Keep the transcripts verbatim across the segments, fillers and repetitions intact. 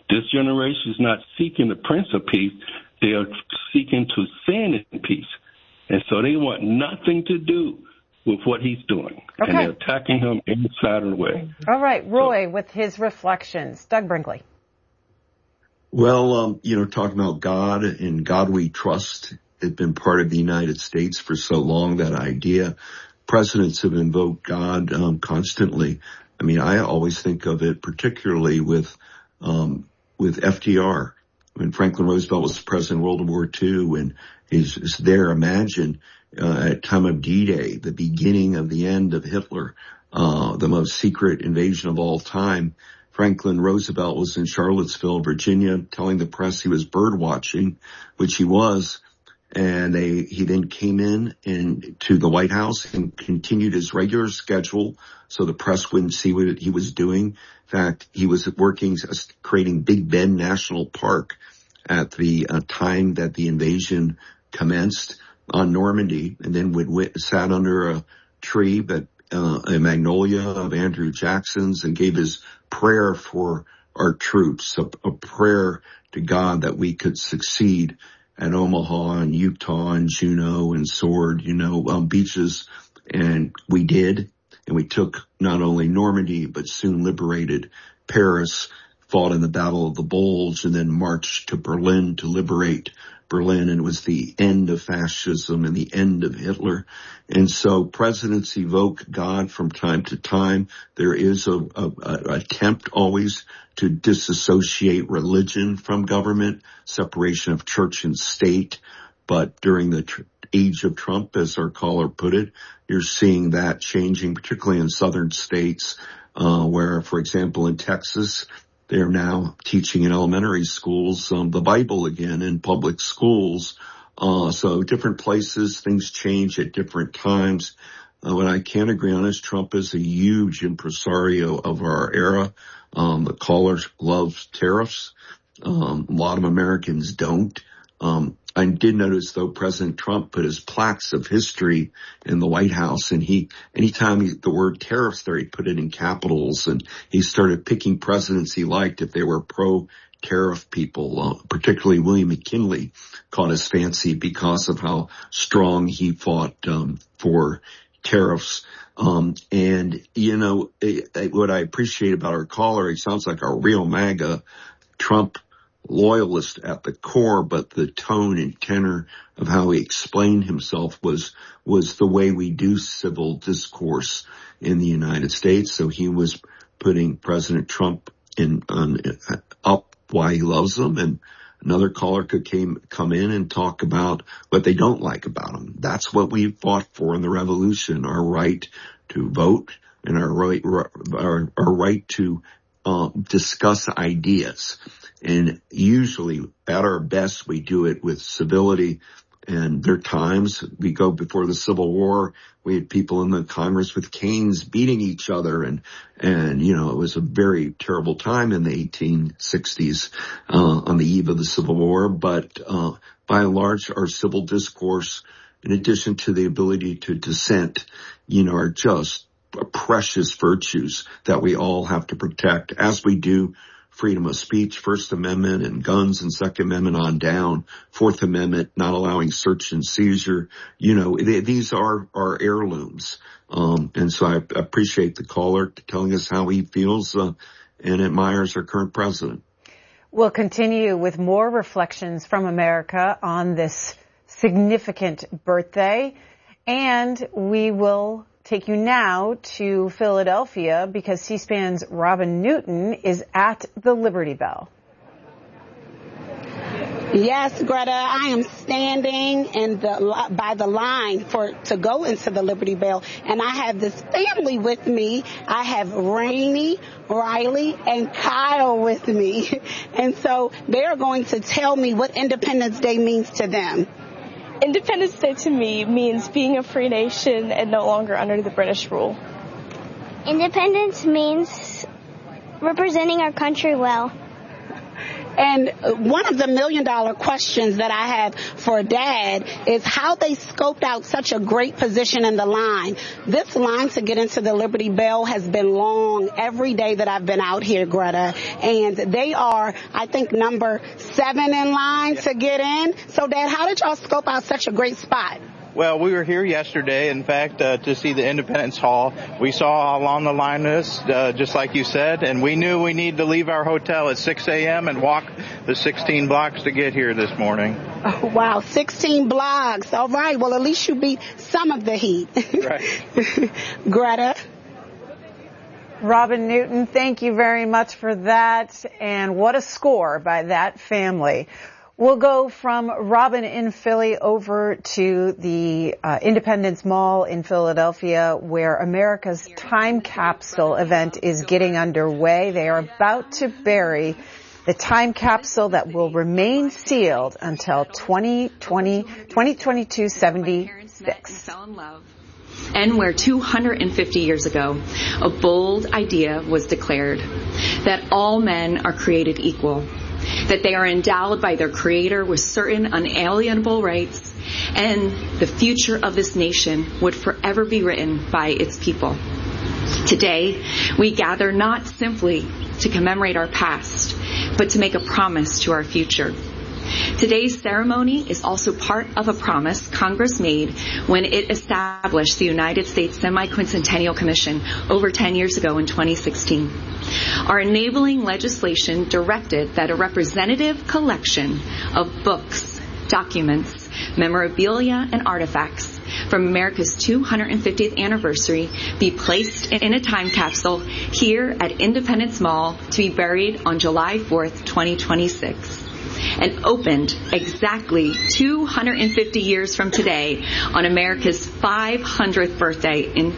This generation is not seeking the Prince of Peace. They are seeking to sin in peace. And so they want nothing to do with what he's doing. Okay. And they're attacking him inside of the way. All right, Roy, so, with his reflections. Doug Brinkley. Well, um, you know, talking about God and God we trust had been part of the United States for so long, that idea. Presidents have invoked God um, constantly. I mean, I always think of it particularly with um, with F D R. When Franklin Roosevelt was president in World War Two, and he's, he's there, imagine uh, at time of D-Day, the beginning of the end of Hitler, uh, the most secret invasion of all time. Franklin Roosevelt was in Charlottesville, Virginia, telling the press he was bird watching, which he was. And they, he then came in and to the White House and continued his regular schedule so the press wouldn't see what he was doing. In fact, he was working, creating Big Bend National Park at the uh, time that the invasion commenced on Normandy, and then would w- sat under a tree, but uh, a magnolia of Andrew Jackson's, and gave his prayer for our troops, a, a prayer to God that we could succeed at Omaha and Utah and Juneau and Sword, you know, um, beaches. And we did. And we took not only Normandy, but soon liberated Paris, fought in the Battle of the Bulge, and then marched to Berlin to liberate Berlin. And it was the end of fascism and the end of Hitler. And so presidents evoke God from time to time. There is a, a, a attempt always to disassociate religion from government, separation of church and state. But during the tr- age of Trump, as our caller put it, you're seeing that changing, particularly in southern states, uh, where, for example, in Texas, they're now teaching in elementary schools um, the Bible again in public schools. Uh, so different places, things change at different times. Uh, what I can agree on is Trump is a huge impresario of our era. Um, the caller loves tariffs. Um, a lot of Americans don't. Um, I did notice, though, President Trump put his plaques of history in the White House, and he, anytime he, the word tariffs there, he put it in capitals, and he started picking presidents he liked if they were pro-tariff people. Uh, particularly William McKinley caught his fancy because of how strong he fought um, for tariffs. Um, and, you know, it, it, what I appreciate about our caller, he sounds like a real MAGA Trump loyalist at the core, but the tone and tenor of how he explained himself was was the way we do civil discourse in the United States. So he was putting President Trump in on, up why he loves him, and another caller could came come in and talk about what they don't like about him. That's what we fought for in the revolution: our right to vote and our right our, our right to uh, discuss ideas. And usually at our best, we do it with civility. And there are times we go before the Civil War, we had people in the Congress with canes beating each other. And, and, you know, it was a very terrible time in the eighteen sixties, uh, on the eve of the Civil War. But, uh, by and large, our civil discourse, in addition to the ability to dissent, you know, are just precious virtues that we all have to protect, as we do freedom of speech, First Amendment, and guns, and Second Amendment on down, Fourth Amendment, not allowing search and seizure. You know, they, these are our heirlooms. Um, and so I appreciate the caller telling us how he feels uh, and admires our current president. We'll continue with more reflections from America on this significant birthday, and we will take you now to Philadelphia because C-SPAN's Robin Newton is at the Liberty Bell. Yes, Greta, I am standing in the by the line for to go into the Liberty Bell, and I have this family with me. I have Rainey, Riley, and Kyle with me, and so they are going to tell me what Independence Day means to them. Independence Day to me means being a free nation and no longer under the British rule. Independence means representing our country well. And one of the million dollar questions that I have for Dad is how they scoped out such a great position in the line. This line to get into the Liberty Bell has been long every day that I've been out here, Greta. And they are, I think, number seven in line to get in. So, Dad, how did y'all scope out such a great spot? Well, we were here yesterday, in fact, uh, to see the Independence Hall. We saw how long the line is, uh, just like you said, and we knew we needed to leave our hotel at six a.m. and walk the sixteen blocks to get here this morning. Oh, wow, sixteen blocks. All right, well, at least you beat some of the heat. Right. Greta? Robin Newton, thank you very much for that, and what a score by that family. We'll go from Robin in Philly over to the uh, Independence Mall in Philadelphia, where America's Time Capsule event is getting underway. They are about to bury the time capsule that will remain sealed until twenty twenty, twenty twenty-two seventy-six. And where two hundred fifty years ago, a bold idea was declared that all men are created equal, that they are endowed by their Creator with certain unalienable rights, and the future of this nation would forever be written by its people. Today, we gather not simply to commemorate our past, but to make a promise to our future. Today's ceremony is also part of a promise Congress made when it established the United States Semi-Quincentennial Commission over ten years ago in twenty sixteen. Our enabling legislation directed that a representative collection of books, documents, memorabilia, and artifacts from America's two hundred fiftieth anniversary be placed in a time capsule here at Independence Mall to be buried on July fourth, twenty twenty-six. And opened exactly two hundred fifty years from today on America's five hundredth birthday in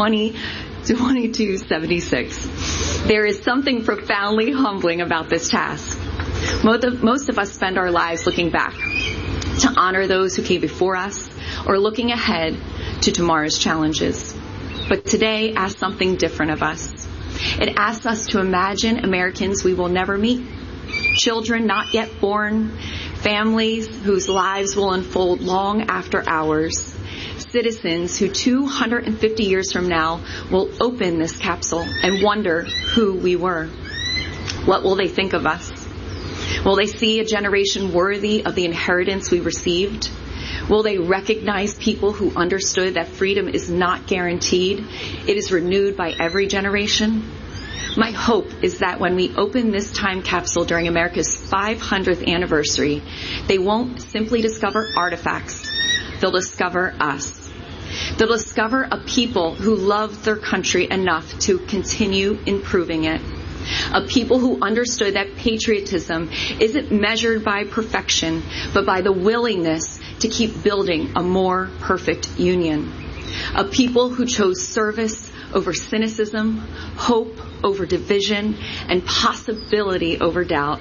twenty-two seventy-six. There is something profoundly humbling about this task. Most of, most of us spend our lives looking back to honor those who came before us or looking ahead to tomorrow's challenges. But today asks something different of us. It asks us to imagine Americans we will never meet. Children not yet born, families whose lives will unfold long after ours, citizens who two hundred fifty years from now will open this capsule and wonder who we were. What will they think of us? Will they see a generation worthy of the inheritance we received? Will they recognize people who understood that freedom is not guaranteed? It is renewed by every generation. My hope is that when we open this time capsule during America's five hundredth anniversary, they won't simply discover artifacts. They'll discover us. They'll discover a people who loved their country enough to continue improving it. A people who understood that patriotism isn't measured by perfection, but by the willingness to keep building a more perfect union. A people who chose service over cynicism, hope over division, and possibility over doubt.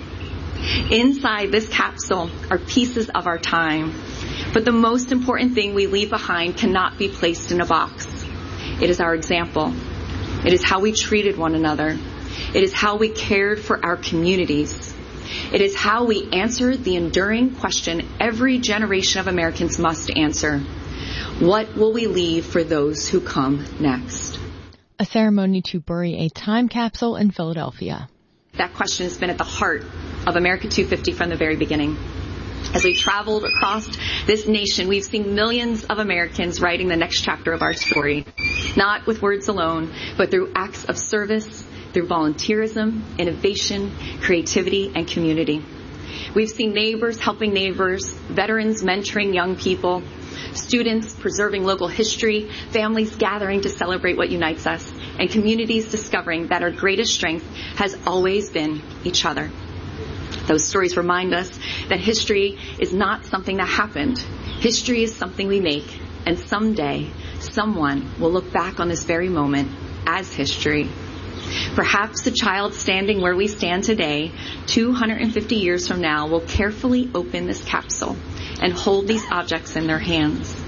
Inside this capsule are pieces of our time, but the most important thing we leave behind cannot be placed in a box. It is our example. It is how we treated one another. It is how we cared for our communities. It is how we answered the enduring question every generation of Americans must answer. What will we leave for those who come next? A ceremony to bury a time capsule in Philadelphia. That question has been at the heart of America two fifty from the very beginning. As we've traveled across this nation, we've seen millions of Americans writing the next chapter of our story, not with words alone, but through acts of service, through volunteerism, innovation, creativity, and community. We've seen neighbors helping neighbors, veterans mentoring young people, students preserving local history, families gathering to celebrate what unites us, and communities discovering that our greatest strength has always been each other. Those stories remind us that history is not something that happened. History is something we make, and someday someone will look back on this very moment as history. Perhaps the child standing where we stand today, two hundred fifty years from now, will carefully open this capsule and hold these objects in their hands.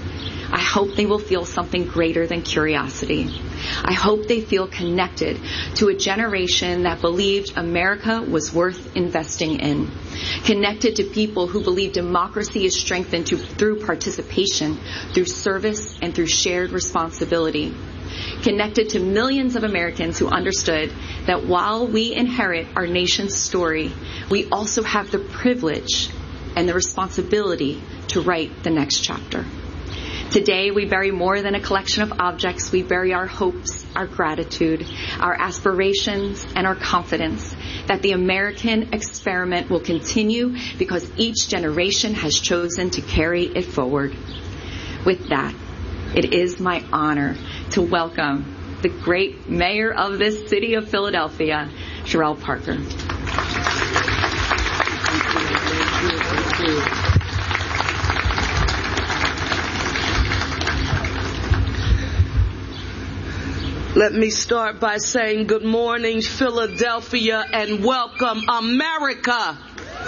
I hope they will feel something greater than curiosity. I hope they feel connected to a generation that believed America was worth investing in, connected to people who believe democracy is strengthened to, through participation, through service, and through shared responsibility, connected to millions of Americans who understood that while we inherit our nation's story, we also have the privilege and the responsibility to write the next chapter. Today, we bury more than a collection of objects. We bury our hopes, our gratitude, our aspirations, and our confidence that the American experiment will continue because each generation has chosen to carry it forward. With that, it is my honor to welcome the great mayor of this city of Philadelphia, Cherelle Parker. Let me start by saying good morning, Philadelphia, and welcome, America.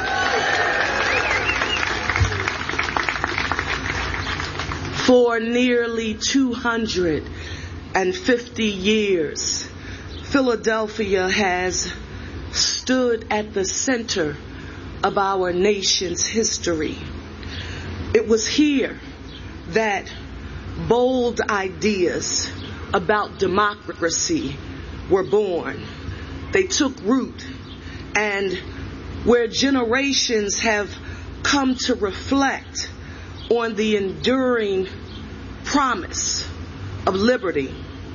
For nearly two hundred fifty years, Philadelphia has stood at the center of our nation's history. It was here that bold ideas about democracy were born. They took root, and where generations have come to reflect on the enduring promise of liberty.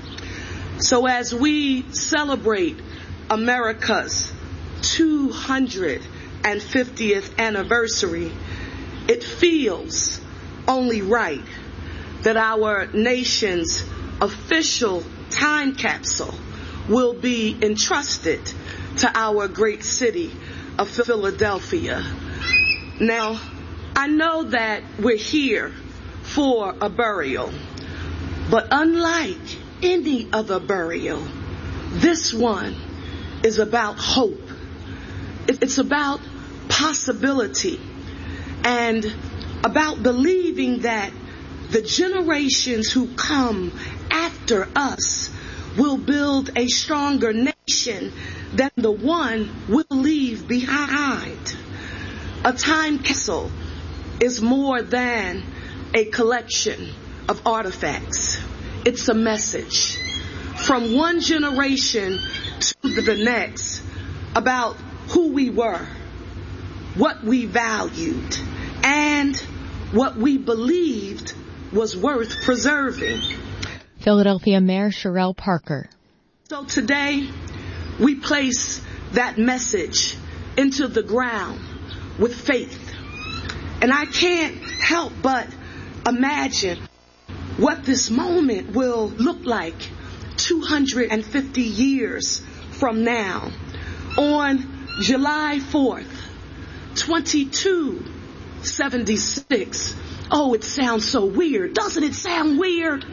So as we celebrate America's two hundred fiftieth anniversary, it feels only right that our nation's official time capsule will be entrusted to our great city of Philadelphia. Now, I know that we're here for a burial, but unlike any other burial, this one is about hope. It's about possibility and about believing that the generations who come after us will build a stronger nation than the one we'll leave behind. A time capsule is more than a collection of artifacts. It's a message from one generation to the next about who we were, what we valued, and what we believed was worth preserving. Philadelphia Mayor Cherelle Parker. So today, we place that message into the ground with faith. And I can't help but imagine what this moment will look like two hundred fifty years from now. On July fourth, twenty-two seventy-six. Oh, it sounds so weird. Doesn't it sound weird?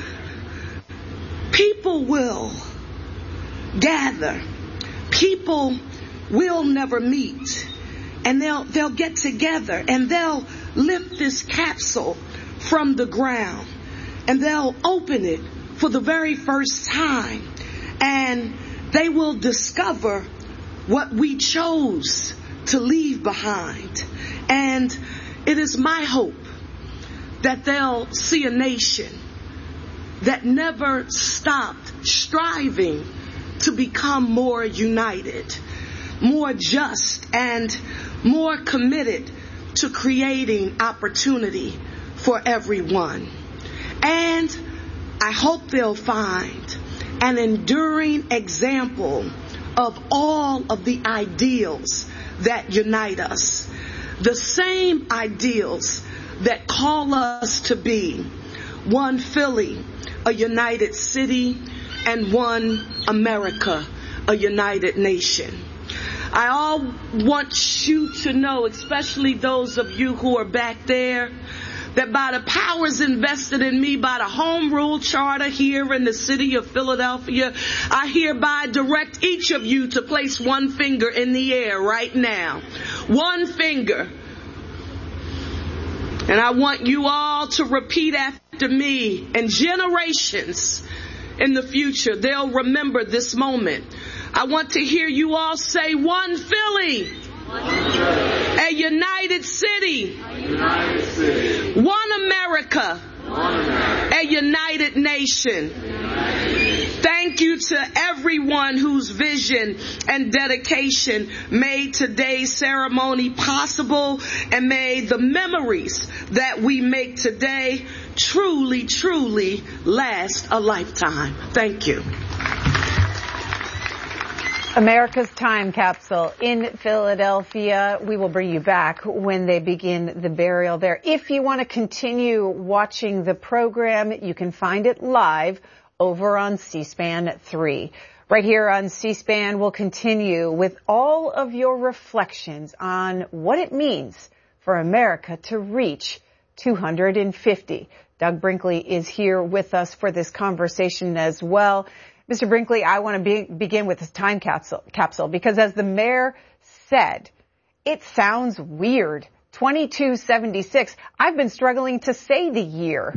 People will gather. People will never meet. And they'll they'll get together and they'll lift this capsule from the ground and they'll open it for the very first time. And they will discover what we chose to leave behind. And it is my hope that they'll see a nation that never stopped striving to become more united, more just, and more committed to creating opportunity for everyone. And I hope they'll find an enduring example of all of the ideals that unite us, the same ideals that call us to be one Philly, a united city, and one America, a united nation. I all want you to know, especially those of you who are back there, that by the powers invested in me by the Home Rule Charter here in the city of Philadelphia, I hereby direct each of you to place one finger in the air right now. One finger. And I want you all to repeat after To me and generations in the future, they'll remember this moment. I want to hear you all say one Philly, a united city, a united city. One America, one America. A united nation. Thank you to everyone whose vision and dedication made today's ceremony possible and made the memories that we make today truly, truly last a lifetime. Thank you. America's Time Capsule in Philadelphia. We will bring you back when they begin the burial there. If you want to continue watching the program, you can find it live over on C-SPAN three. Right here on C-SPAN, we'll continue with all of your reflections on what it means for America to reach two hundred fifty. Doug Brinkley is here with us for this conversation as well. Mister Brinkley, I want to be, begin with this time capsule, capsule because as the mayor said, it sounds weird. twenty-two seventy-six. I've been struggling to say the year.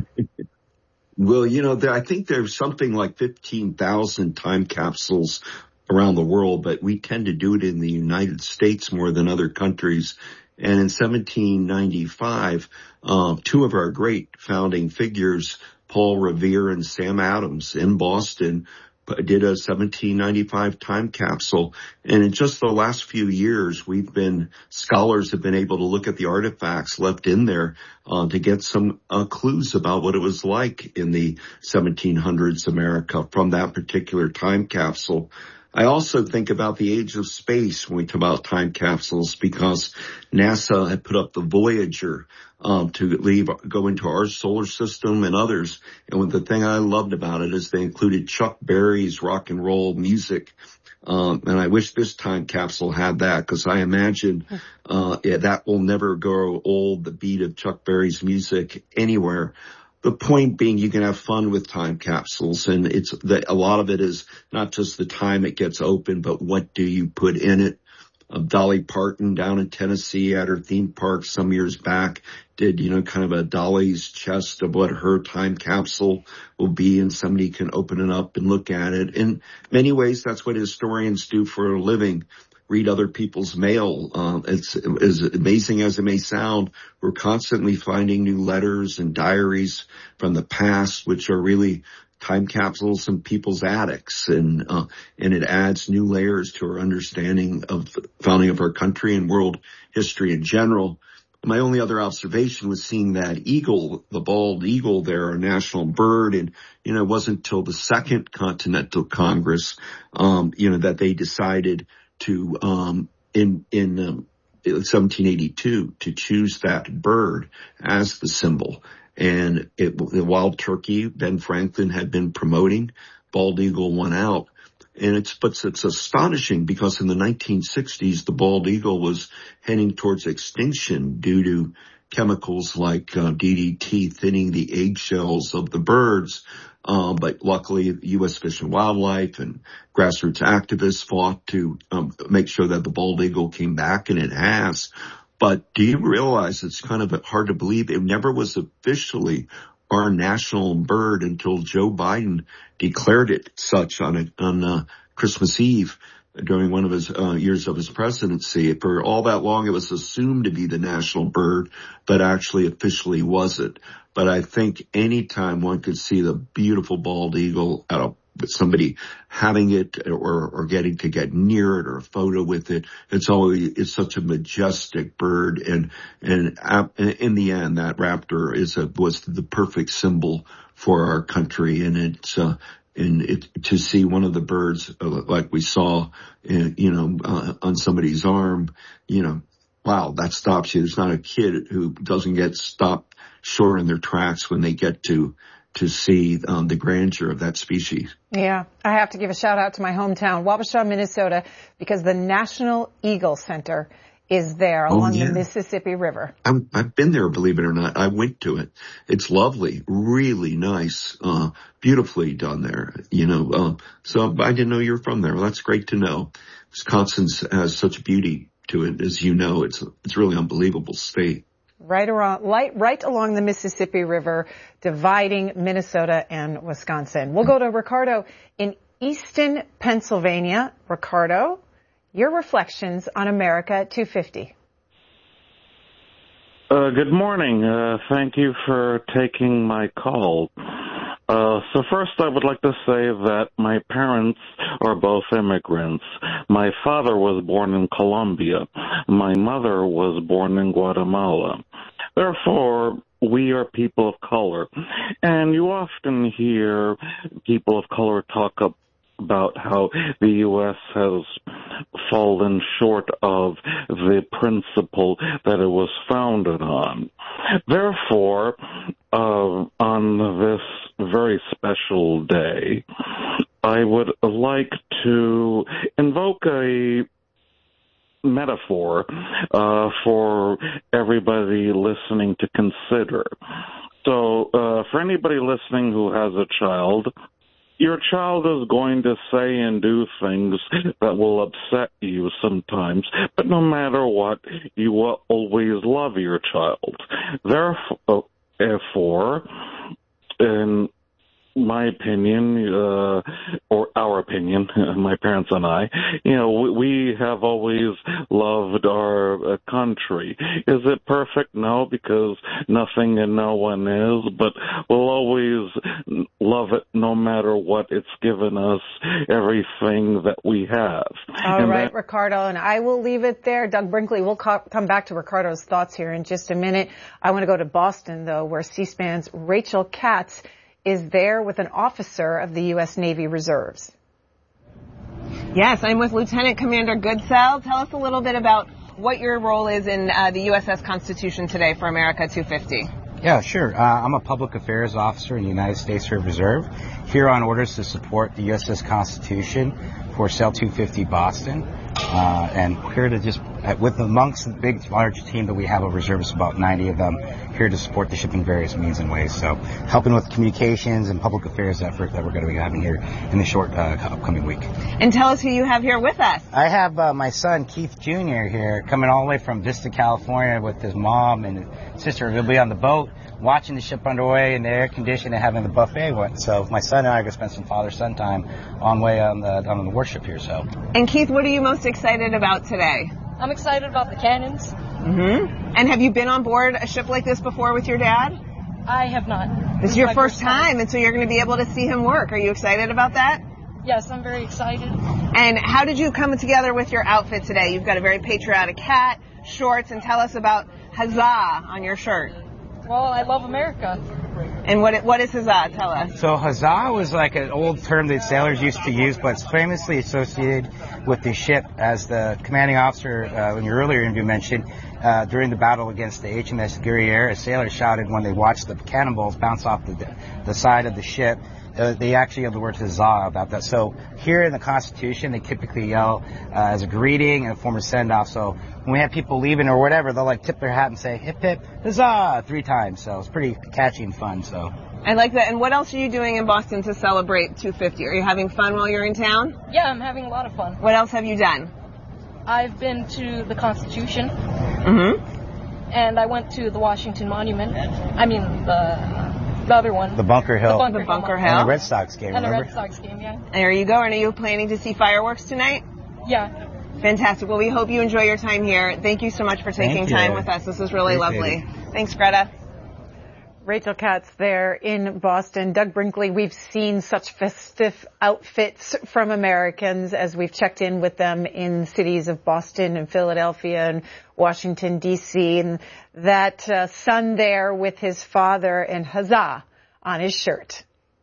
Well, you know, there, I think there's something like fifteen thousand time capsules around the world, but we tend to do it in the United States more than other countries. And in seventeen ninety-five, uh, two of our great founding figures, Paul Revere and Sam Adams in Boston, did a seventeen ninety-five time capsule. And in just the last few years, we've been, scholars have been able to look at the artifacts left in there uh, to get some uh, clues about what it was like in the seventeen hundreds America from that particular time capsule. I also think about the age of space when we talk about time capsules because NASA had put up the Voyager um, to leave, go into our solar system and others. And what the thing I loved about it is they included Chuck Berry's rock and roll music. Um, and I wish this time capsule had that because I imagine uh, yeah, that will never grow old, the beat of Chuck Berry's music anywhere. The point being you can have fun with time capsules, and it's the, a lot of it is not just the time it gets open, but what do you put in it? Uh, Dolly Parton down in Tennessee at her theme park some years back did, you know, kind of a Dolly's chest of what her time capsule will be, and somebody can open it up and look at it. In many ways, that's what historians do for a living. Read other people's mail. Uh, it's as amazing as it may sound. We're constantly finding new letters and diaries from the past, which are really time capsules in people's attics. And, uh, and it adds new layers to our understanding of the founding of our country and world history in general. My only other observation was seeing that eagle, the bald eagle there, our national bird. And, you know, it wasn't until the Second Continental Congress, um, you know, that they decided to, um, in, in, um, seventeen eighty-two to choose that bird as the symbol. And it, the wild turkey, Ben Franklin had been promoting, bald eagle won out. And it's, but it's astonishing because in the nineteen sixties, the bald eagle was heading towards extinction due to chemicals like uh, D D T thinning the eggshells of the birds. Um, but luckily, U S Fish and Wildlife and grassroots activists fought to um, make sure that the bald eagle came back, and it has. But do you realize it's kind of hard to believe it never was officially our national bird until Joe Biden declared it such on a, on uh, Christmas Eve during one of his uh, years of his presidency. For all that long, it was assumed to be the national bird, but actually officially wasn't. But I think any time one could see the beautiful bald eagle at a somebody having it or, or getting to get near it or a photo with it, it's always, it's such a majestic bird. And, and in the end, that raptor is a, was the perfect symbol for our country. And it's, uh, and it, to see one of the birds, uh, like we saw, uh, you know, uh, on somebody's arm, you know, wow, that stops you. There's not a kid who doesn't get stopped short in their tracks when they get to to see um, the grandeur of that species. Yeah, I have to give a shout out to my hometown, Wabasha, Minnesota, because the National Eagle Center is there along oh, yeah. the Mississippi River. I'm, I've been there, believe it or not. I went to it. It's lovely, really nice, uh, beautifully done there. You know, uh, so I didn't know you were from there. Well, that's great to know. Wisconsin has such beauty to it, as you know. It's it's really unbelievable state. right around, right, right along the Mississippi River, dividing Minnesota and Wisconsin. We'll go to Ricardo in Easton, Pennsylvania. Ricardo, your reflections on America two fifty. Uh, good morning. Uh, thank you for taking my call. Uh, so first I would like to say that my parents are both immigrants. My father was born in Colombia. My mother was born in Guatemala. Therefore, we are people of color. And you often hear people of color talk about about how the U S has fallen short of the principle that it was founded on. Therefore, uh, on this very special day, I would like to invoke a metaphor uh, for everybody listening to consider. So, uh, for anybody listening who has a child, your child is going to say and do things that will upset you sometimes, but no matter what, you will always love your child. Therefore, in my opinion, uh, or our opinion, my parents and I, you know, we, we have always loved our uh, country. Is it perfect? No, because nothing and no one is, but we'll always love it no matter what. It's given us everything that we have. All and right, that- Ricardo, and I will leave it there. Doug Brinkley, we'll co- come back to Ricardo's thoughts here in just a minute. I want to go to Boston, though, where C-SPAN's Rachel Katz is there with an officer of the U S Navy Reserves. Yes, I'm with Lieutenant Commander Goodsell. Tell us a little bit about what your role is in uh, the U S S Constitution today for America two fifty. Yeah, sure. Uh, I'm a public affairs officer in the United States Reserve, here on orders to support the U S S Constitution for Sail two fifty Boston, uh, and here to just, uh, with amongst the big, large team that we have of reservists, about ninety of them, here to support the ship in various means and ways. So, helping with communications and public affairs effort that we're going to be having here in the short uh, upcoming week. And tell us who you have here with us. I have uh, my son, Keith Junior here, coming all the way from Vista, California with his mom and his sister. He'll be on the boat, watching the ship underway in the air condition and having the buffet. So my son and I are going to spend some father-son time on way on the on the warship here. So. And Keith, what are you most excited about today? I'm excited about the cannons. Mm-hmm. And have you been on board a ship like this before with your dad? I have not. This, this is your my first first time, time, and so you're going to be able to see him work. Are you excited about that? Yes, I'm very excited. And how did you come together with your outfit today? You've got a very patriotic hat, shorts, and tell us about Huzzah on your shirt. Well, I love America. And what what is Huzzah? Tell us. So Huzzah was like an old term that sailors used to use, but it's famously associated with the ship, as the commanding officer uh, in your earlier interview mentioned, uh, during the battle against the H M S Guerriere, sailors shouted when they watched the cannonballs bounce off the, the side of the ship. Uh, they actually have the word huzzah about that. So here in the Constitution, they typically yell uh, as a greeting and a form of send-off. So when we have people leaving or whatever, they'll like tip their hat and say hip hip huzzah three times. So it's pretty catchy and fun. So I like that. And what else are you doing in Boston to celebrate two fifty? Are you having fun while you're in town? Yeah, I'm having a lot of fun. What else have you done? I've been to the Constitution. Mm-hmm. And I went to the Washington Monument. I mean, the... The other one. The Bunker Hill. The Bunker, the Bunker Hill. Hill. And the Red Sox game, and remember? And the Red Sox game, yeah. And there you go. And are you planning to see fireworks tonight? Yeah. Fantastic. Well, we hope you enjoy your time here. Thank you so much for taking Thank time you. with us. This was really Appreciate lovely. it. Thanks, Greta. Rachel Katz there in Boston. Doug Brinkley, we've seen such festive outfits from Americans as we've checked in with them in cities of Boston and Philadelphia and Washington, D C And that uh, son there with his father and Huzzah on his shirt.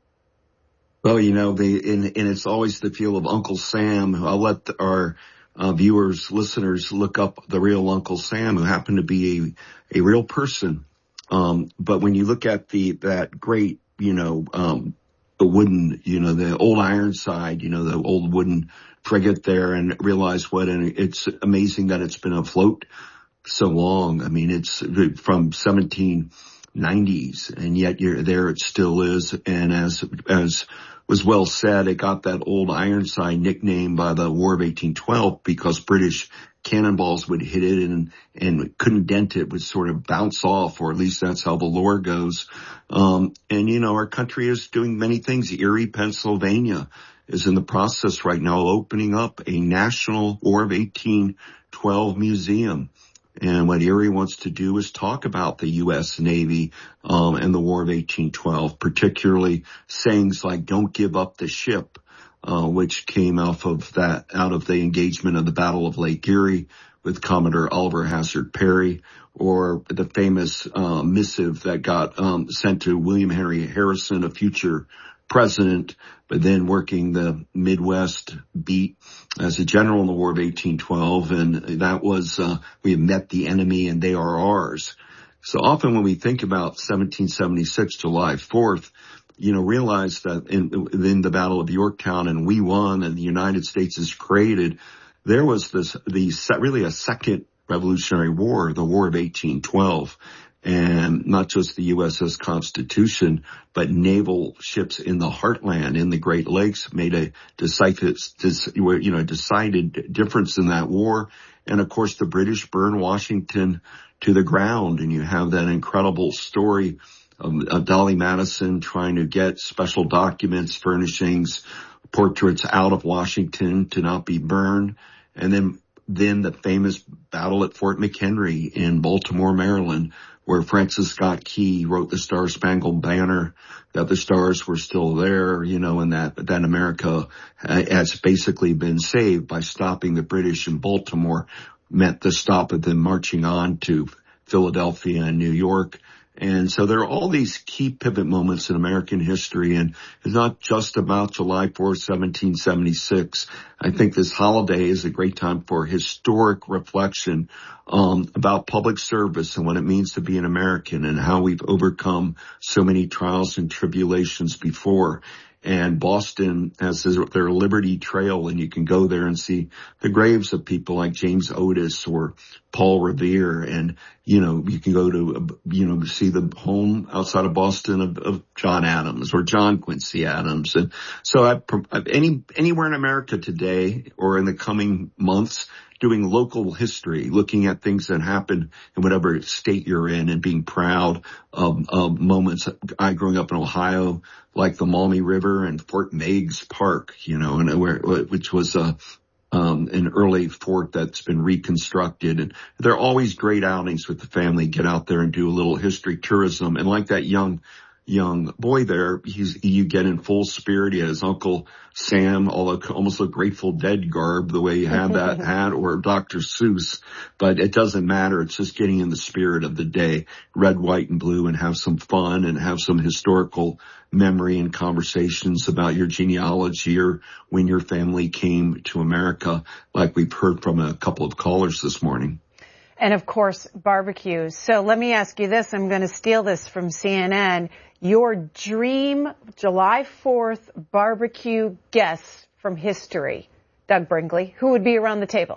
Well, you know, the and, and it's always the feel of Uncle Sam. I'll let our uh, viewers, listeners look up the real Uncle Sam, who happened to be a, a real person. Um, but when you look at the, that great, you know, um, the wooden, you know, the old Ironside, you know, the old wooden frigate there, and realize what, and it's amazing that it's been afloat so long. I mean, it's from seventeen nineties, and yet you're there, it still is. And as, as was well said, it got that old Ironside nickname by the War of eighteen twelve because British cannonballs would hit it and, and couldn't dent it, would sort of bounce off, or at least that's how the lore goes. Um, and, you know, our country is doing many things. Erie, Pennsylvania is in the process right now opening up a National War of eighteen twelve museum. And what Erie wants to do is talk about the U S Navy um, and the War of eighteen twelve, particularly sayings like "Don't give up the ship," uh, which came off of that, out of the engagement of the Battle of Lake Erie with Commodore Oliver Hazard Perry, or the famous uh, missive that got um, sent to William Henry Harrison, a future president, but then working the Midwest beat as a general in the War of eighteen twelve. And that was, uh, we have met the enemy and they are ours. So often when we think about seventeen seventy-six, July fourth, you know, realize that in, in the Battle of Yorktown, and we won and the United States is created, there was this, the really a second Revolutionary War, the War of eighteen twelve. And not just the U S S Constitution, but naval ships in the heartland, in the Great Lakes, made a decisive, you know, decided difference in that war. And of course, the British burned Washington to the ground. And you have that incredible story of, of Dolly Madison trying to get special documents, furnishings, portraits out of Washington to not be burned. And then, then the famous battle at Fort McHenry in Baltimore, Maryland, where Francis Scott Key wrote the Star Spangled Banner, that the stars were still there, you know, and that, that America has basically been saved by stopping the British in Baltimore, meant the stop of them marching on to Philadelphia and New York. And so there are all these key pivot moments in American history, and it's not just about July fourth, seventeen seventy-six. I think this holiday is a great time for historic reflection um, about public service and what it means to be an American and how we've overcome so many trials and tribulations before. And Boston has their Liberty Trail, and you can go there and see the graves of people like James Otis or Paul Revere. And, you know, you can go to, you know, see the home outside of Boston of, of John Adams or John Quincy Adams. And so I, any, anywhere in America today or in the coming months, doing local history, looking at things that happened in whatever state you're in and being proud of, of moments. I growing up in Ohio, like the Maumee River and Fort Meigs Park, you know, and where, which was a, um, an early fort that's been reconstructed. And there are always great outings with the family, get out there and do a little history tourism. And like that young young boy there, he's, you get in full spirit. He had his Uncle Sam, although almost a Grateful Dead garb, the way he had that hat, or Doctor Seuss. But it doesn't matter. It's just getting in the spirit of the day, red, white, and blue, and have some fun and have some historical memory and conversations about your genealogy or when your family came to America, like we've heard from a couple of callers this morning. And of course, barbecue. So let me ask you this. I'm going to steal this from C N N. Your dream July fourth barbecue guest from history, Doug Brinkley, who would be around the table?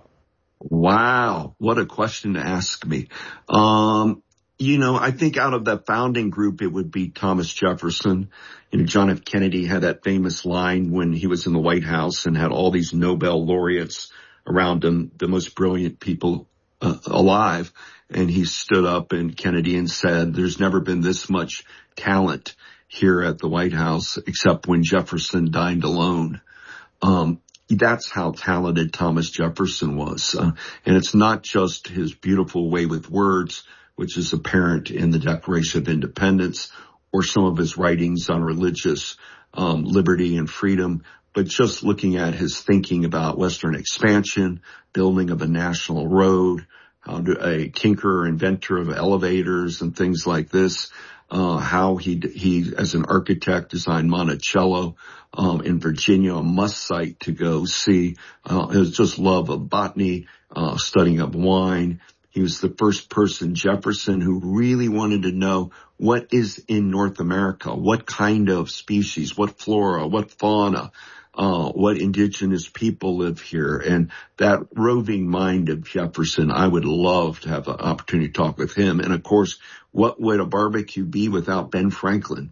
Wow. What a question to ask me. Um, you know, I think out of the founding group, it would be Thomas Jefferson. You know, John F. Kennedy had that famous line when he was in the White House and had all these Nobel laureates around him, the most brilliant people uh, alive. And he stood up, and Kennedy, and said, there's never been this much talent here at the White House except when Jefferson dined alone. Um, that's how talented Thomas Jefferson was. Uh, and it's not just his beautiful way with words, which is apparent in the Declaration of Independence, or some of his writings on religious um, liberty and freedom, but just looking at his thinking about Western expansion, building of a national road, how to, a tinkerer, inventor of elevators and things like this, uh, how he, he, as an architect, designed Monticello, um, in Virginia, a must site to go see, uh, his just love of botany, uh, studying of wine. He was the first person, Jefferson, who really wanted to know what is in North America, what kind of species, what flora, what fauna, uh, what indigenous people live here. And that roving mind of Jefferson, I would love to have an opportunity to talk with him. And of course, what would a barbecue be without Ben Franklin?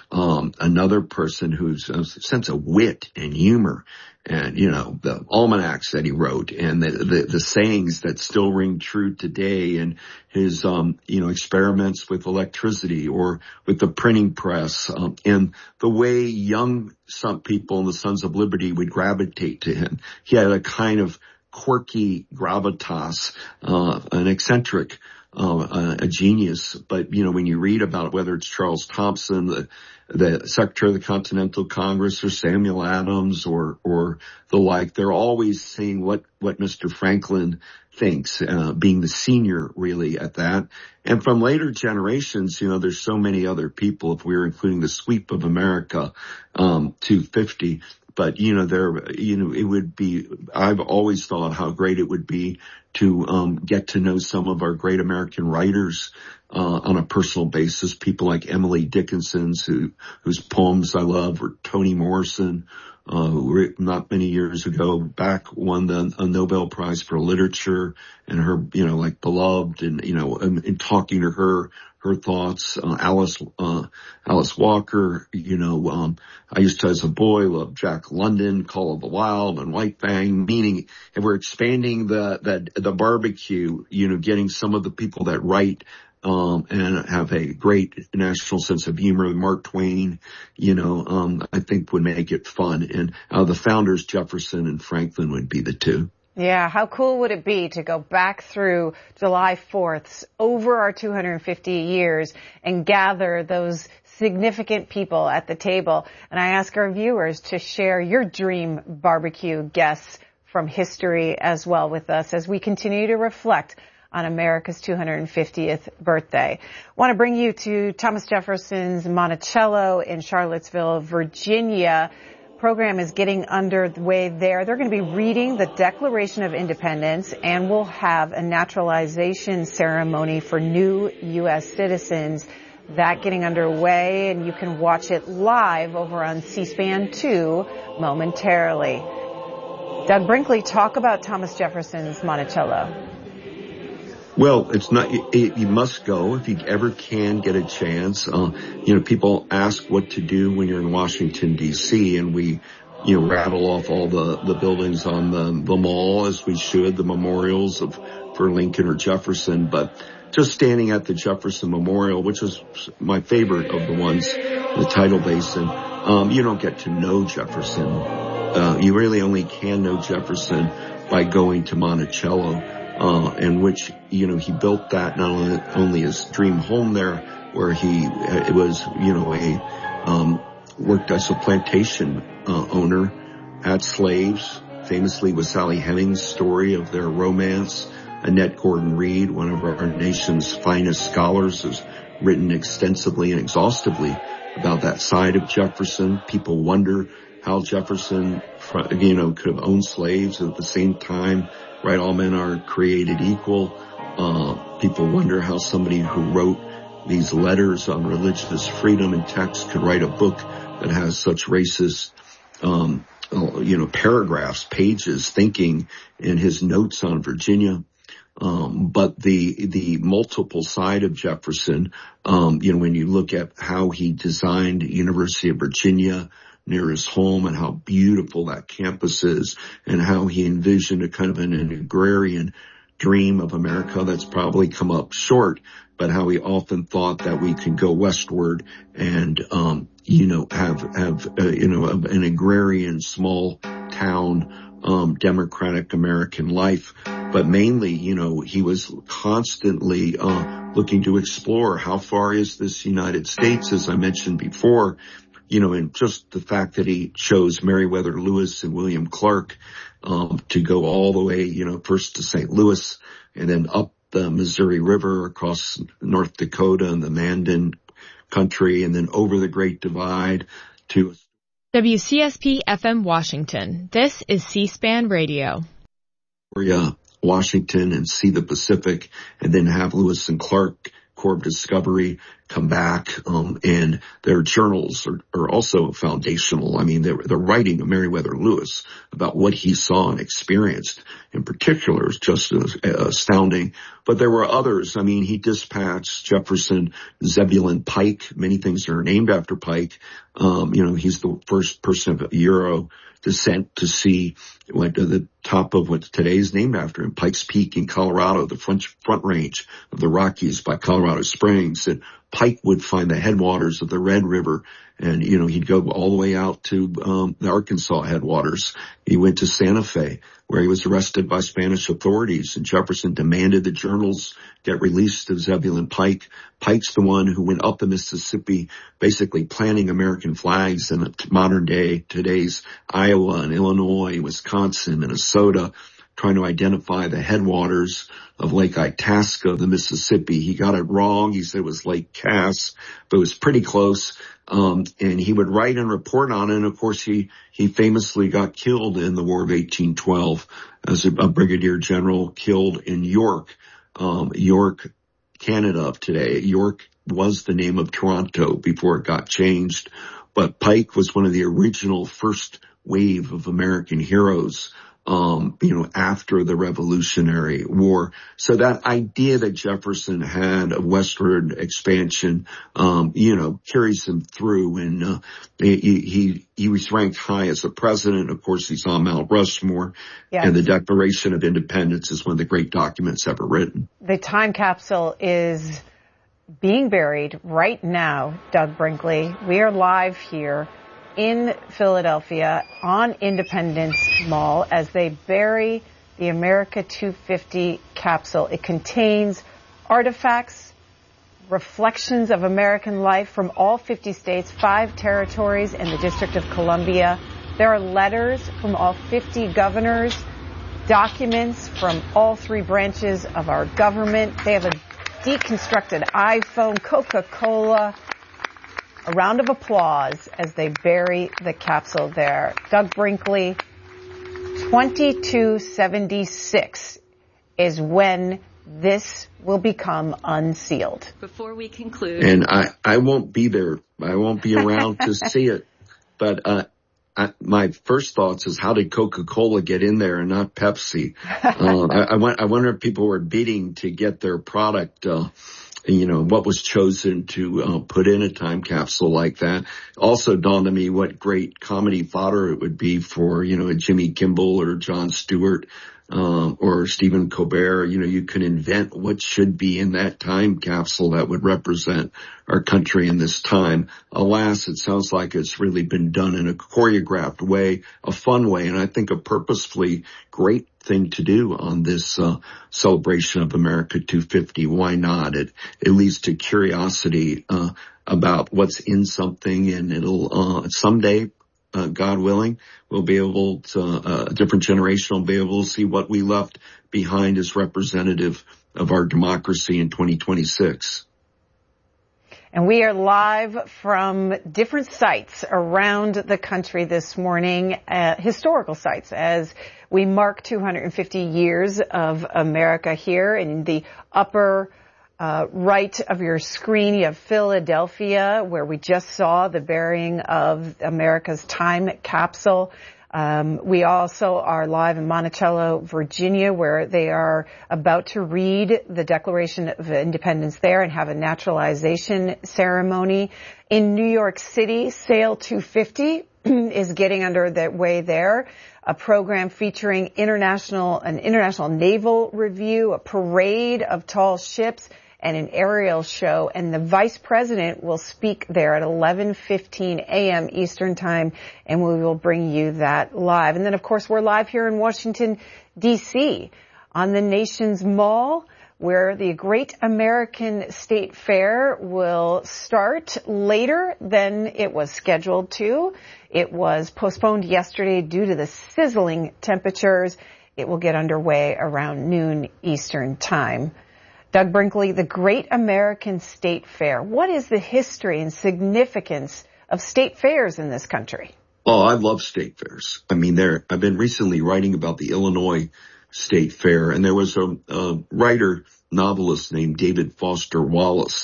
Um, another person who's a sense of wit and humor, and, you know, the almanacs that he wrote and the, the, the sayings that still ring true today, and his, um, you know, experiments with electricity or with the printing press, um, and the way young some people in the Sons of Liberty would gravitate to him. He had a kind of quirky gravitas, uh, an eccentric, uh, a genius. But, you know, when you read about it, whether it's Charles Thompson, the, the Secretary of the Continental Congress, or Samuel Adams, or, or the like, they're always saying what, what Mister Franklin thinks, uh, being the senior really at that. And from later generations, you know, there's so many other people, if we were including the sweep of America, um, to fifty. But, you know, there, you know, it would be, I've always thought how great it would be to, um, get to know some of our great American writers, uh, on a personal basis. People like Emily Dickinson's, who, whose poems I love, or Toni Morrison, uh, who not many years ago back won the a Nobel Prize for Literature, and her, you know, like beloved, and, you know, in, in talking to her, her thoughts, uh, Alice, uh, Alice Walker, you know, um, I used to, as a boy, love Jack London, Call of the Wild, and White Fang, meaning, and we're expanding the, the, the barbecue, you know, getting some of the people that write, um, and have a great national sense of humor. Mark Twain, you know, um, I think would make it fun. And, uh, the founders, Jefferson and Franklin, would be the two. Yeah, how cool would it be to go back through July fourth, over our two hundred fifty years, and gather those significant people at the table? And I ask our viewers to share your dream barbecue guests from history as well with us as we continue to reflect on America's two hundred fiftieth birthday. I want to bring you to Thomas Jefferson's Monticello in Charlottesville, Virginia. Program is getting underway there. They're going to be reading the Declaration of Independence, and we'll have a naturalization ceremony for new U S citizens. That getting underway, and you can watch it live over on C-SPAN two momentarily. Doug Brinkley, talk about Thomas Jefferson's Monticello. Well, it's not, it, you must go if you ever can get a chance. Uh, you know, people ask what to do when you're in Washington, D C, and we, you know, rattle off all the, the buildings on the, the mall, as we should, the memorials of, for Lincoln or Jefferson. But just standing at the Jefferson Memorial, which is my favorite of the ones, the Tidal Basin, um, you don't get to know Jefferson. Uh, you really only can know Jefferson by going to Monticello. Uh, in which, you know, he built that not only, only his dream home there, where he, it was, you know, a, um, worked as a plantation, uh, owner, had slaves, famously with Sally Hemings' story of their romance. Annette Gordon Reed, one of our nation's finest scholars, has written extensively and exhaustively about that side of Jefferson. People wonder how Jefferson, you know, could have owned slaves at the same time. Right, all men are created equal. Uh, people wonder how somebody who wrote these letters on religious freedom and text could write a book that has such racist, um, you know, paragraphs, pages, thinking in his notes on Virginia. Um, but the, the multiple side of Jefferson, um, you know, when you look at how he designed University of Virginia near his home, and how beautiful that campus is, and how he envisioned a kind of an, an agrarian dream of America that's probably come up short, but how he often thought that we could go westward and, um, you know, have, have, uh, you know, an agrarian small town, um, democratic American life. But mainly, you know, he was constantly, uh, looking to explore how far is this United States, as I mentioned before. You know, and just the fact that he chose Meriwether Lewis and William Clark, um, to go all the way, you know, first to Saint Louis and then up the Missouri River across North Dakota and the Mandan country, and then over the Great Divide to W C S P F M Washington. This is C-SPAN Radio. Yeah, Washington, and see the Pacific, and then have Lewis and Clark, Corps of Discovery, come back. Um, and their journals are, are also foundational. I mean, they're, they're writing of Meriwether Lewis about what he saw and experienced in particular is just astounding. But there were others. I mean, he dispatched Jefferson Zebulon Pike. Many things are named after Pike. Um, you know, he's the first person of Euro descent to see went to the top of what today is named after him, Pikes Peak in Colorado, the front, front range of the Rockies by Colorado Springs. And Pike would find the headwaters of the Red River. And, you know, he'd go all the way out to um, the Arkansas headwaters. He went to Santa Fe, where he was arrested by Spanish authorities. And Jefferson demanded the journals get released of Zebulon Pike. Pike's the one who went up the Mississippi, basically planting American flags in modern day, today's Iowa and Illinois, Wisconsin, Minnesota, trying to identify the headwaters of Lake Itasca, the Mississippi. He got it wrong. He said it was Lake Cass, but it was pretty close. Um, and he would write and report on it. And of course, he, he famously got killed in the War of eighteen twelve as a, a brigadier general killed in York, um, York, Canada of today. York was the name of Toronto before it got changed. But Pike was one of the original first wave of American heroes, um, you know, after the Revolutionary War. So that idea that Jefferson had of westward expansion, um, you know, carries him through. And, uh, he, he, he was ranked high as a president. Of course, he's on Mount Rushmore. Yes. And the Declaration of Independence is one of the great documents ever written. The time capsule is being buried right now, Doug Brinkley. We are live here in Philadelphia on Independence Mall as they bury the America two fifty capsule. It contains artifacts, reflections of American life from all fifty states, five territories, and the District of Columbia. There are letters from all fifty governors, documents from all three branches of our government. They have a deconstructed iPhone, Coca-Cola. A round of applause as they bury the capsule there. Doug Brinkley, twenty-two seventy-six is when this will become unsealed. Before we conclude. And I, I won't be there. I won't be around to see it. But uh, I, my first thoughts is, how did Coca-Cola get in there and not Pepsi? uh, I, I, I wonder if people were bidding to get their product uh you know, what was chosen to uh, put in a time capsule like that. Also dawned on me what great comedy fodder it would be for, you know, a Jimmy Kimmel or Jon Stewart, um, or Stephen Colbert. You know, you can invent what should be in that time capsule that would represent our country in this time. Alas, it sounds like it's really been done in a choreographed way, a fun way, and I think a purposefully great thing to do on this uh, celebration of America two fifty. Why not? It, it leads to curiosity uh, about what's in something, and it'll uh, someday, uh, God willing, we'll be able to, uh, a different generation will be able to see what we left behind as representative of our democracy in twenty twenty-six. And we are live from different sites around the country this morning, uh, historical sites, as we mark two hundred fifty years of America here. In the upper uh, right of your screen, you have Philadelphia, where we just saw the burying of America's time capsule. Um, we also are live in Monticello, Virginia, where they are about to read the Declaration of Independence there and have a naturalization ceremony. In New York City, Sail two fifty is getting under the way there. A program featuring international, an international naval review, a parade of tall ships, and an aerial show. And the vice president will speak there at eleven fifteen a.m. Eastern time, and we will bring you that live. And then, of course, we're live here in Washington, D C on the nation's mall, where the Great American State Fair will start later than it was scheduled to. It was postponed yesterday due to the sizzling temperatures. It will get underway around noon Eastern time. Doug Brinkley, the Great American State Fair. What is the history and significance of state fairs in this country? Oh, I love state fairs. I mean, there, I've been recently writing about the Illinois State Fair, and there was a, a writer, novelist named David Foster Wallace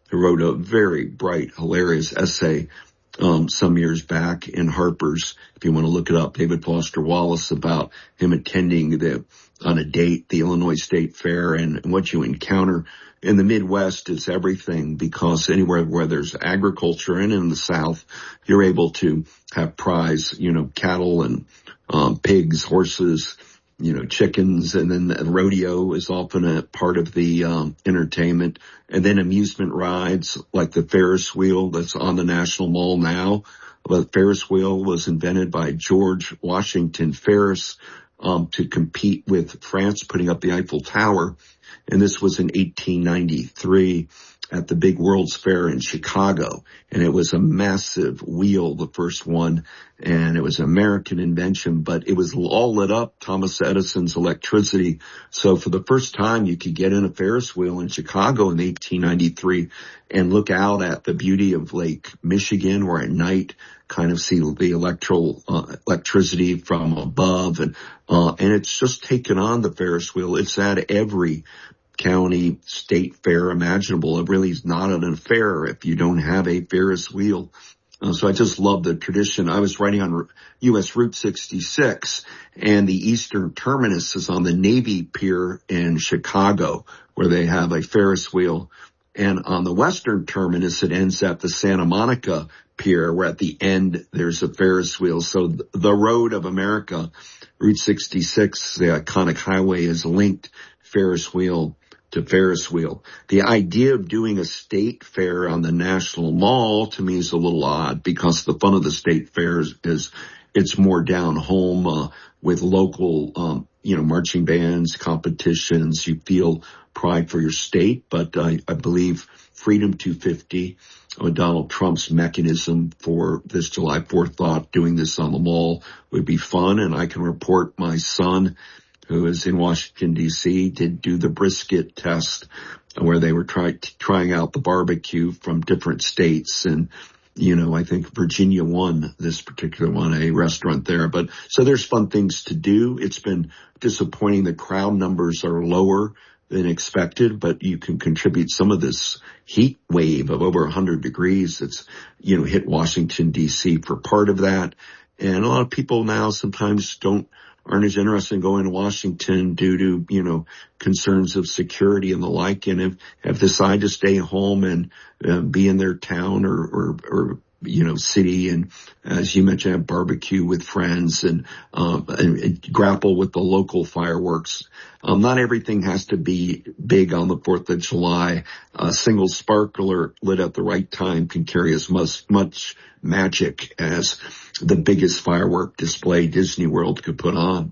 who wrote a very bright, hilarious essay um, some years back in Harper's. If you want to look it up, David Foster Wallace, about him attending the on a date the Illinois State Fair, and what you encounter in the Midwest is everything, because anywhere where there's agriculture and in the South, you're able to have prize, you know, cattle and um, pigs, horses, you know, chickens, and then the rodeo is often a part of the um, entertainment, and then amusement rides like the Ferris wheel that's on the National Mall now. The Ferris wheel was invented by George Washington Ferris um, to compete with France putting up the Eiffel Tower, and this was in eighteen ninety-three at the big World's Fair in Chicago. And it was a massive wheel, the first one, and it was an American invention, but it was all lit up, Thomas Edison's electricity. So for the first time, you could get in a Ferris wheel in Chicago in eighteen ninety-three and look out at the beauty of Lake Michigan, or at night kind of see the electro, uh, electricity from above. And, uh, and it's just taken on the Ferris wheel. It's at every county, state fair imaginable. It really is not an affair if you don't have a Ferris wheel. Uh, so I just love the tradition. I was riding on U S Route sixty-six, and the eastern terminus is on the Navy Pier in Chicago, where they have a Ferris wheel. And on the western terminus, it ends at the Santa Monica Pier, where at the end there's a Ferris wheel. So the road of America, Route sixty-six, the iconic highway, is linked Ferris wheel to Ferris wheel. The idea of doing a state fair on the National Mall to me is a little odd, because the fun of the state fairs is it's more down home, uh, with local, um, you know, marching bands, competitions. You feel pride for your state, but I, I believe Freedom two fifty, uh, Donald Trump's mechanism for this July fourth thought, doing this on the Mall, would be fun. And I can report my son, who is in Washington, D C, did do the brisket test, where they were try, trying out the barbecue from different states. And, you know, I think Virginia won this particular one, a restaurant there. But so there's fun things to do. It's been disappointing. The crowd numbers are lower than expected, but you can contribute some of this heat wave of over one hundred degrees that's, you know, hit Washington, D C for part of that. And a lot of people now sometimes don't aren't as interested in going to Washington due to, you know, concerns of security and the like, and have, have decided to stay home and uh, be in their town or, or, or, you know, city, and as you mentioned, have barbecue with friends, and, um, and, and grapple with the local fireworks. Um, not everything has to be big on the fourth of July. A single sparkler lit at the right time can carry as much, much magic as the biggest firework display Disney World could put on.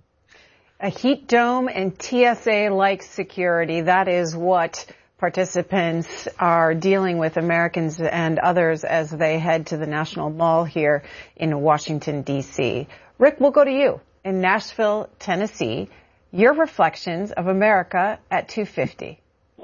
A heat dome and T S A-like security, that is what participants are dealing with, Americans and others, as they head to the National Mall here in Washington, D C. Rick, we'll go to you in Nashville, Tennessee. Your reflections of America at two fifty.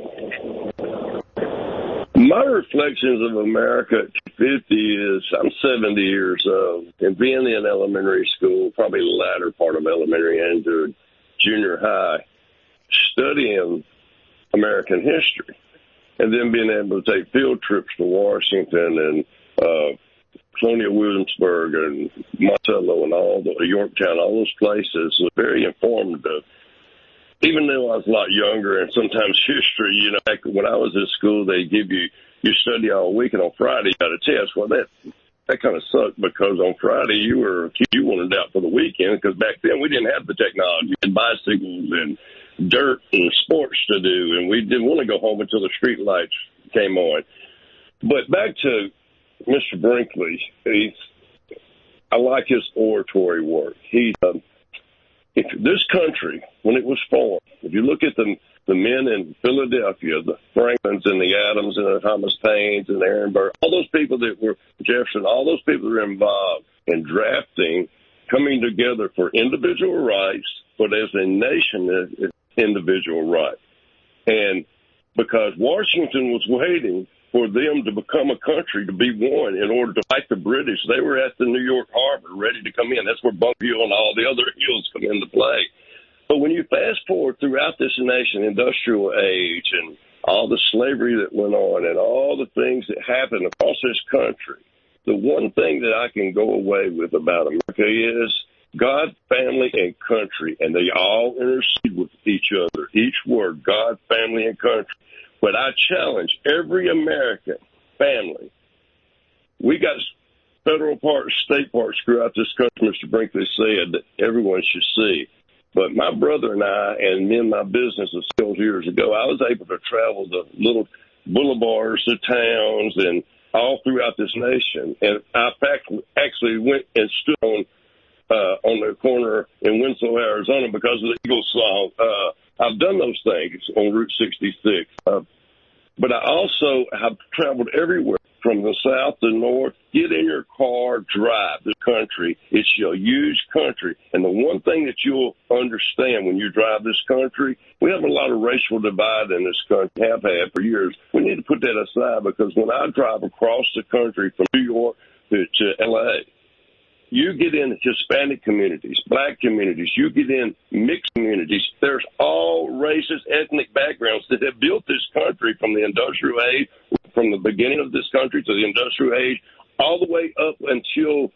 My reflections of America at two fifty is I'm seventy years old, and being in elementary school, probably the latter part of elementary and into junior high, studying American history, and then being able to take field trips to Washington and uh, Colonial Williamsburg and Monticello and all the Yorktown, all those places was very informative. Even though I was a lot younger, and sometimes history, you know, back when I was in school, they give you, you study all week, and on Friday you got a test. Well, that that kind of sucked, because on Friday you were you wanted out for the weekend, because back then we didn't have the technology and bicycles and dirt and sports to do, and we didn't want to go home until the street lights came on. But back to Mister Brinkley, he's, I like his oratory work. He, um, if this country, when it was formed, if you look at the the men in Philadelphia, the Franklins and the Adams and the Thomas Paines and Aaron Burr, all those people that were Jefferson, all those people that were involved in drafting, coming together for individual rights, but as a nation, it's individual right. And because Washington was waiting for them to become a country, to be one, in order to fight the British, they were at the New York Harbor ready to come in. That's where Bunker Hill and all the other hills come into play. But when you fast forward throughout this nation, industrial age and all the slavery that went on and all the things that happened across this country, the one thing that I can go away with about America is God, family, and country, and they all intercede with each other. Each word, God, family, and country. But I challenge every American family. We got federal parks, state parks throughout this country, Mister Brinkley said, that everyone should see. But my brother and I, and me and my business of skills years ago, I was able to travel the little boulevards, the towns, and all throughout this nation. And I actually went and stood on uh, on the corner in Winslow, Arizona, because of the Eagles song. Uh, I've done those things on Route sixty-six. Uh, but I also have traveled everywhere from the south to north. Get in your car, drive the country. It's a huge country. And the one thing that you'll understand when you drive this country, we have a lot of racial divide in this country, have had for years. We need to put that aside, because when I drive across the country from New York to, to L A, you get in Hispanic communities, black communities, you get in mixed communities. There's all races, ethnic backgrounds that have built this country from the industrial age, from the beginning of this country to the industrial age, all the way up until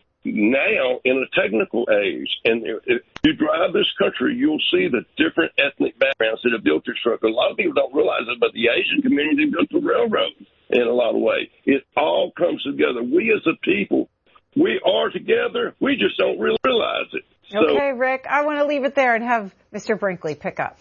now in a technical age. And if you drive this country, you'll see the different ethnic backgrounds that have built this country. A lot of people don't realize it, but the Asian community built the railroad in a lot of ways. It all comes together. We as a people, we are together. We just don't really realize it. So, okay, Rick, I want to leave it there and have Mister Brinkley pick up.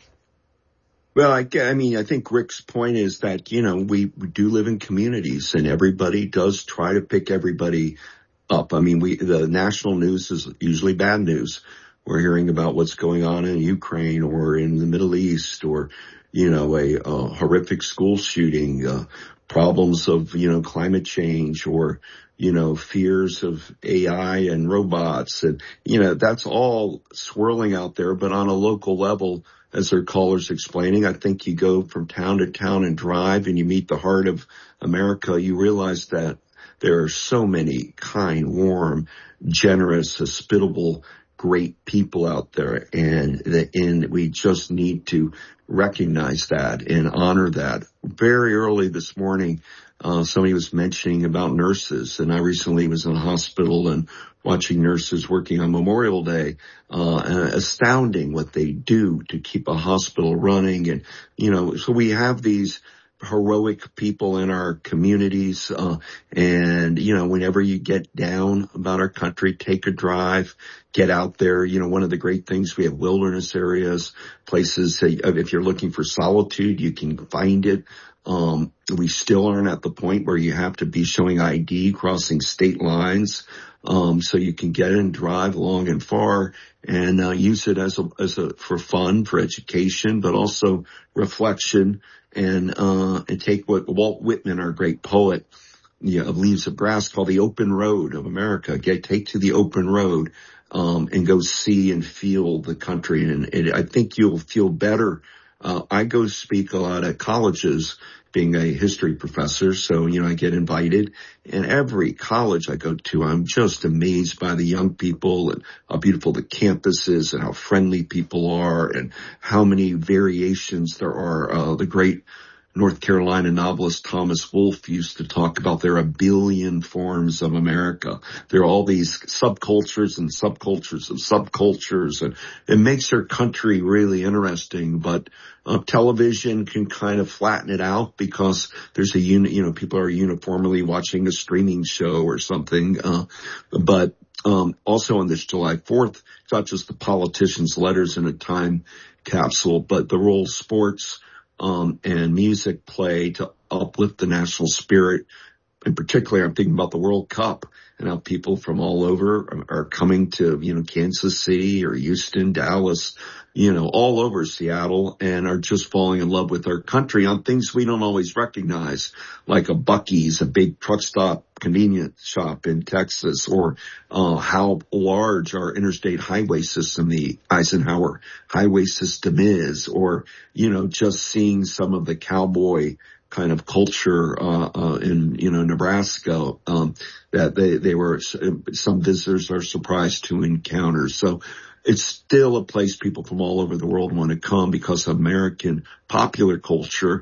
Well, I, I mean, I think Rick's point is that, you know, we, we do live in communities, and everybody does try to pick everybody up. I mean, we the national news is usually bad news. We're hearing about what's going on in Ukraine or in the Middle East, or, you know, a, a horrific school shooting, uh, problems of, you know, climate change, or, you know, fears of A I and robots. And, you know, that's all swirling out there. But on a local level, as our caller's explaining, I think you go from town to town and drive and you meet the heart of America. You realize that there are so many kind, warm, generous, hospitable, great people out there. And, the, and we just need to recognize that and honor that. Very early this morning, Uh, somebody was mentioning about nurses, and I recently was in a hospital and watching nurses working on Memorial Day, uh, and astounding what they do to keep a hospital running. And, you know, so we have these heroic people in our communities, uh, and, you know, whenever you get down about our country, take a drive, get out there. You know, one of the great things, we have wilderness areas, places, uh, if you're looking for solitude, you can find it. Um, we still aren't at the point where you have to be showing I D, crossing state lines. Um, so you can get and drive long and far and, uh, use it as a, as a, for fun, for education, but also reflection, and, uh, and take what Walt Whitman, our great poet, you know, of Leaves of Grass, called the open road of America. Get, take to the open road, um, and go see and feel the country. And, and I think you'll feel better. Uh, I go speak a lot at colleges, being a history professor. So, you know, I get invited, and every college I go to, I'm just amazed by the young people and how beautiful the campus is and how friendly people are and how many variations there are. Uh, the great North Carolina novelist Thomas Wolfe used to talk about there are a billion forms of America. There are all these subcultures and subcultures of subcultures, and it makes our country really interesting. But uh, television can kind of flatten it out, because there's a uni- you know, people are uniformly watching a streaming show or something. Uh, but um, also on this July fourth, it's not just the politicians' letters in a time capsule, but the role sports Um, and music play to uplift the national spirit. In particular, I'm thinking about the World Cup and how people from all over are coming to, you know, Kansas City or Houston, Dallas, you know, all over Seattle, and are just falling in love with our country on things we don't always recognize, like a Buc-ee's, a big truck stop convenience shop in Texas, or uh how large our interstate highway system, the Eisenhower highway system is, or, you know, just seeing some of the cowboy kind of culture, uh, uh, in, you know, Nebraska, um, that they, they were, some visitors are surprised to encounter. So it's still a place people from all over the world want to come, because American popular culture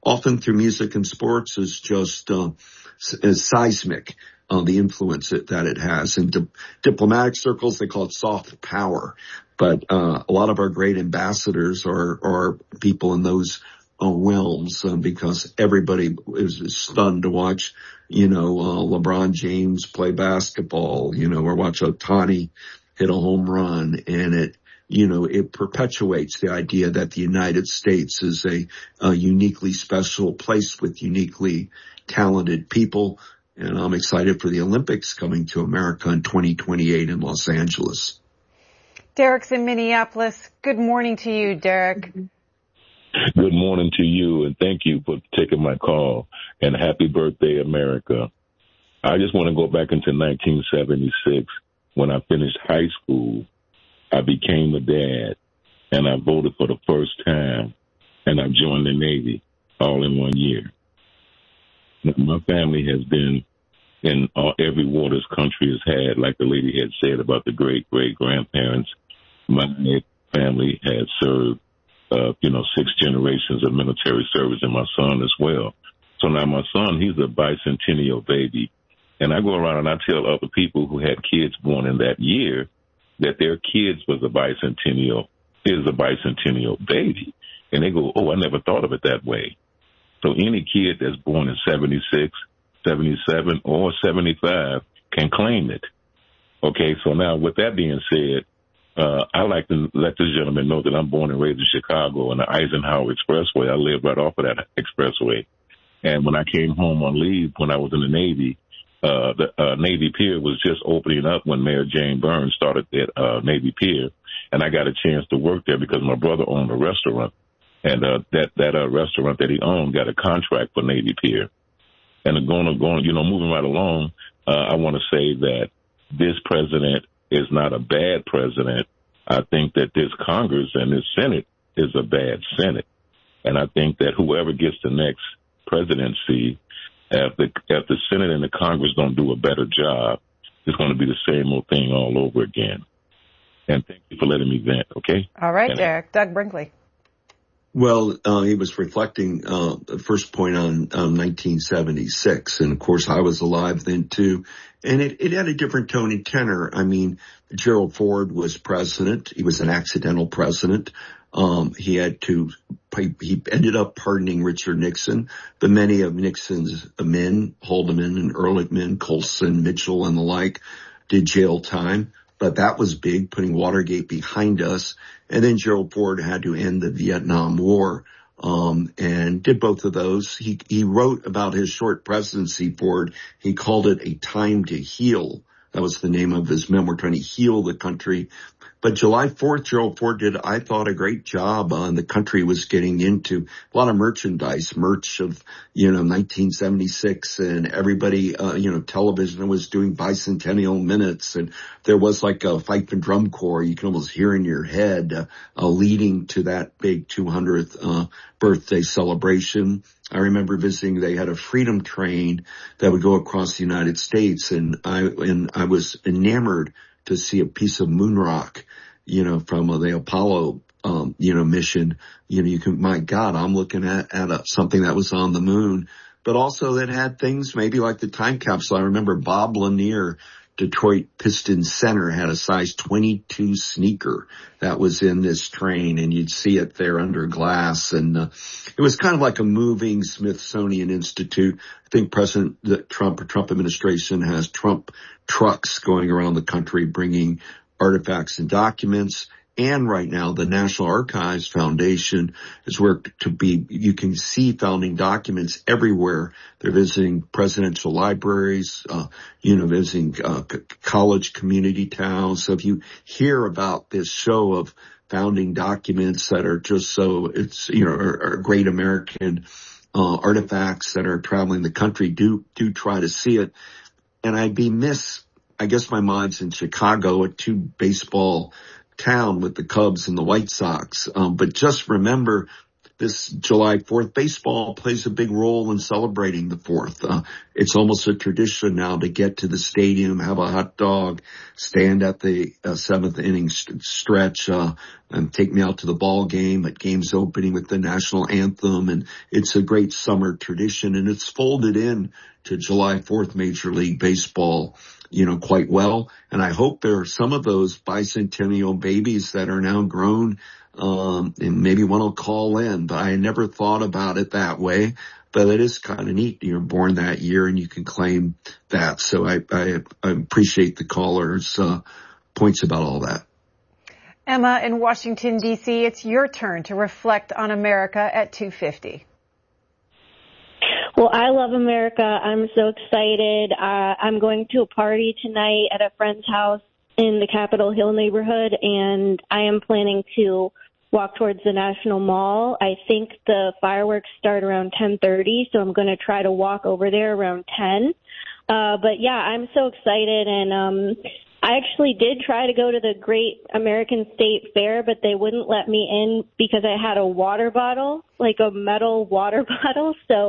often through music and sports is just uh, is seismic. Uh, the influence it, that it has. In di- diplomatic circles, they call it soft power. But uh, a lot of our great ambassadors are, are people in those uh, realms uh, because everybody is, is stunned to watch, you know, uh, LeBron James play basketball, you know, or watch Ohtani hit a home run. And it, you know, it perpetuates the idea that the United States is a, a uniquely special place with uniquely talented people. And I'm excited for the Olympics coming to America in twenty twenty-eight in Los Angeles. Derek's in Minneapolis. Good morning to you, Derek. Good morning to you, and thank you for taking my call. And happy birthday, America. I just want to go back into nineteen seventy-six. When I finished high school, I became a dad, and I voted for the first time, and I joined the Navy all in one year. Now, my family has been in all, every war this country has had, like the lady had said about the great-great-grandparents. My family had served, uh, you know, six generations of military service, and my son as well. So now my son, he's a bicentennial baby. And I go around and I tell other people who had kids born in that year that their kids was a bicentennial, is a bicentennial baby. And they go, oh, I never thought of it that way. So any kid that's born in seventy-six, seventy-seven, or seventy-five can claim it. Okay, so now with that being said, uh, I like to let this gentleman know that I'm born and raised in Chicago on the Eisenhower Expressway. I live right off of that expressway. And when I came home on leave when I was in the Navy, uh, the uh, Navy Pier was just opening up when Mayor Jane Burns started at uh, Navy Pier. And I got a chance to work there because my brother owned a restaurant. And uh, that that uh, restaurant that he owned got a contract for Navy Pier. And going, going, you know, moving right along, uh, I want to say that this president is not a bad president. I think that this Congress and this Senate is a bad Senate. And I think that whoever gets the next presidency, if the, if the Senate and the Congress don't do a better job, it's going to be the same old thing all over again. And thank you for letting me vent, okay? All right, and, Derek. Doug Brinkley. Well, uh, he was reflecting, uh, the first point on, um, nineteen seventy-six. And of course I was alive then too. And it, it had a different tone and tenor. I mean, Gerald Ford was president. He was an accidental president. Um, he had to, he ended up pardoning Richard Nixon, but many of Nixon's men, Haldeman and Ehrlichman, Colson, Mitchell and the like, did jail time. But that was big, putting Watergate behind us. And then Gerald Ford had to end the Vietnam War, um, and did both of those. He, he wrote about his short presidency, Ford. He called it A Time to Heal. That was the name of his memoir, trying to heal the country. But July fourth, Gerald Ford did, I thought, a great job on the country was getting into a lot of merchandise, merch of, you know, nineteen seventy-six, and everybody, uh, you know, television was doing bicentennial minutes, and there was like a fife and drum corps you can almost hear in your head, uh, uh leading to that big two hundredth, uh, birthday celebration. I remember visiting, they had a freedom train that would go across the United States, and I, and I was enamored to see a piece of moon rock, you know, from uh, the Apollo, um, you know, mission. You know, you can, my God, I'm looking at, at a, something that was on the moon, but also that had things maybe like the time capsule. I remember Bob Lanier, Detroit Pistons center, had a size twenty-two sneaker that was in this train, and you'd see it there under glass. And uh, it was kind of like a moving Smithsonian Institute. I think President the Trump or Trump administration has Trump trucks going around the country bringing artifacts and documents. And right now, the National Archives Foundation has worked to be, you can see founding documents everywhere. They're visiting presidential libraries, uh, you know, visiting uh, c- college community towns. So if you hear about this show of founding documents that are just so, it's, you know, are, are great American uh, artifacts that are traveling the country, do, do try to see it. And I'd be miss, I guess my mind's in Chicago, a two baseball town with the Cubs and the White Sox. Um, but just remember this July fourth. Baseball plays a big role in celebrating the fourth. Uh, it's almost a tradition now to get to the stadium, have a hot dog, stand at the uh, seventh inning st- stretch, uh, and take me out to the ball game at games opening with the national anthem. And it's a great summer tradition, and it's folded in to July fourth Major League Baseball, you know, quite well. And I hope there are some of those bicentennial babies that are now grown, um, and maybe one will call in, but I never thought about it that way. But it is kind of neat. You're born that year and you can claim that. So I, I, I appreciate the caller's, uh, points about all that. Emma in Washington, D C, it's your turn to reflect on America at two fifty. Well, I love America. I'm so excited. Uh, I'm going to a party tonight at a friend's house in the Capitol Hill neighborhood, and I am planning to walk towards the National Mall. I think the fireworks start around ten thirty, so I'm going to try to walk over there around ten. Uh, but, yeah, I'm so excited, and um, I actually did try to go to the Great American State Fair, but they wouldn't let me in because I had a water bottle, like a metal water bottle, so